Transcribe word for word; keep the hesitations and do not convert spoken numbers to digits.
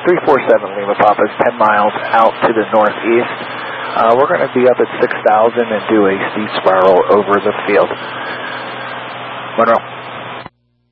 three four seven Lima Papa is ten miles out to the northeast. Uh, we're going to be up at six thousand and do a steep spiral over the field. Monroe.